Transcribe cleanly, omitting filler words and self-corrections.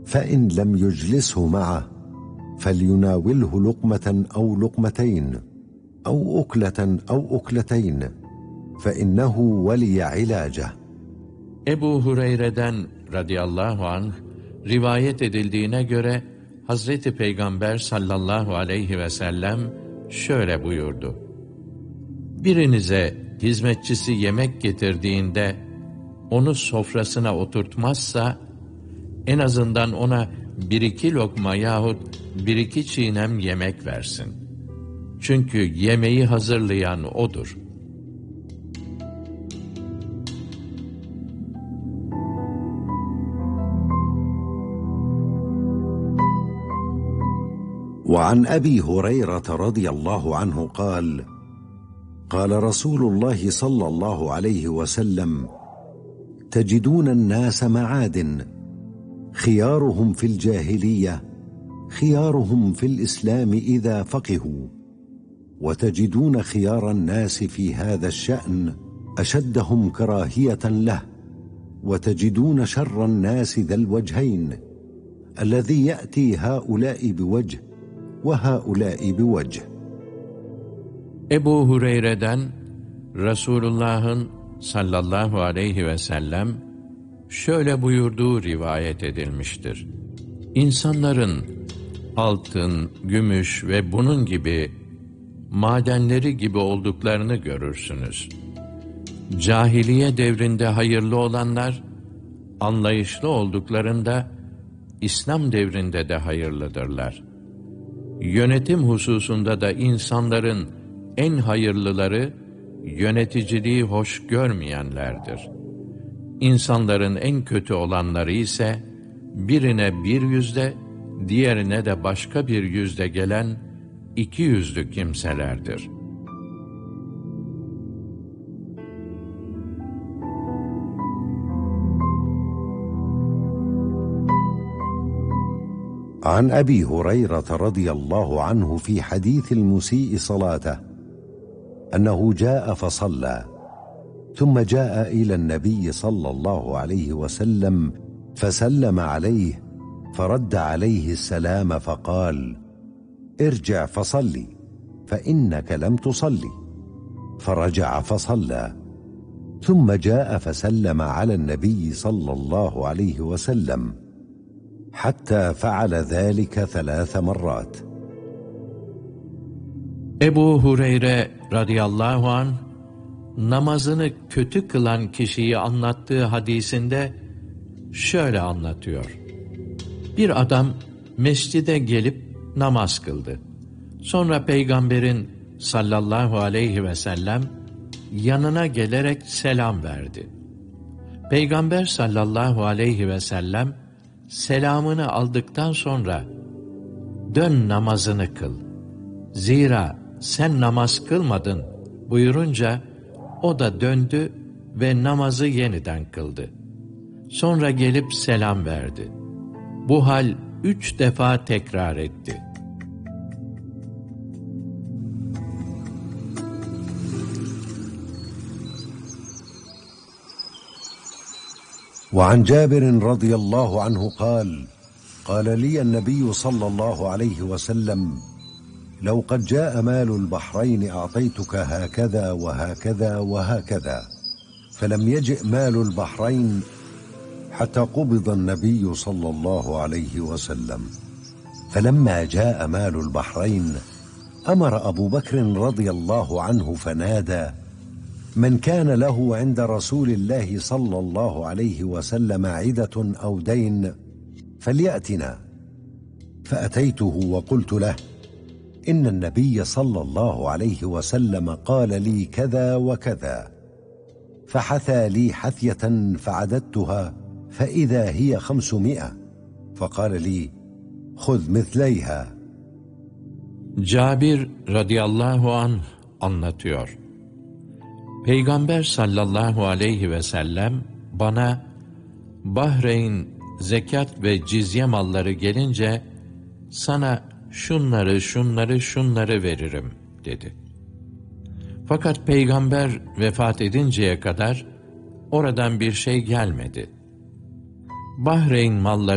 فإن لم يجلسه معه فليناوله لقمة أو لقمتين أو أكلة أو أكلتين فإنه ولي علاجه. Ebu Hureyre'den radıyallahu anh rivayet edildiğine göre Hazreti Peygamber sallallahu aleyhi ve sellem şöyle buyurdu: Birinize hizmetçisi yemek getirdiğinde onu sofrasına oturtmazsa en azından ona 1-2 lokma yahut 1-2 çiğnem yemek versin. Çünkü yemeği hazırlayan odur. وعن أبي هريرة رضي الله عنه قال: قال رسول الله صلى الله عليه وسلم: تجدون الناس معادن خيارهم في الجاهلية خيارهم في الإسلام إذا فقهوا، وتجدون خيار الناس في هذا الشأن أشدهم كراهية له، وتجدون شر الناس ذا الوجهين الذي يأتي هؤلاء بوجه وهؤلاء بوجه. Ebu Hureyre'den Resulullah'ın sallallahu aleyhi ve sellem şöyle buyurduğu rivayet edilmiştir: İnsanların altın, gümüş ve bunun gibi madenleri gibi olduklarını görürsünüz. Cahiliye devrinde hayırlı olanlar, anlayışlı olduklarında İslam devrinde de hayırlıdırlar. Yönetim hususunda da insanların en hayırlıları, yöneticiliği hoş görmeyenlerdir. İnsanların en kötü olanları ise, birine bir yüzde, diğerine de başka bir yüzde gelen 2 yüzlü kimselerdir. عن أبي هريرة رضي الله عنه في حديث المسيء صلاته أنه جاء فصلى ثم جاء إلى النبي صلى الله عليه وسلم فسلم عليه فرد عليه السلام فقال: ارجع فصلي فإنك لم تصلي. فرجع فصلى ثم جاء فسلم على النبي صلى الله عليه وسلم حتى فعل ذلك 3 مرات. Ebu Hureyre radıyallahu anh namazını kötü kılan kişiyi anlattığı hadisinde şöyle anlatıyor: Bir adam mescide gelip namaz kıldı. Sonra Peygamberin sallallahu aleyhi ve sellem yanına gelerek selam verdi. Peygamber sallallahu aleyhi ve sellem selamını aldıktan sonra "Dön namazını kıl. Zira sen namaz kılmadın" buyurunca o da döndü ve namazı yeniden kıldı. Sonra gelip selam verdi. Bu hal 3 defa tekrar etti. وعن جابر رضي الله عنه قال: قال لي النبي صلى الله عليه وسلم: لو قد جاء مال البحرين أعطيتك هكذا وهكذا وهكذا، فلم يجئ مال البحرين حتى قبض النبي صلى الله عليه وسلم. فلما جاء مال البحرين أمر أبو بكر رضي الله عنه فنادى: من كان له عند رسول الله صلى الله عليه وسلم عدة أو دين فليأتنا. فأتيته وقلت له: إن النبي صلى الله عليه وسلم قال لي كذا وكذا. فحثى لي حثية فعددتها فإذا هي 500. فقال لي: خذ مثليها. Cabir radıyallahu anh anlatıyor: Peygamber sallallahu aleyhi ve sellem bana Bahreyn zekat ve cizye malları gelince sana şunları veririm dedi. Fakat Peygamber vefat edinceye kadar oradan bir şey gelmedi. Bahreyn malları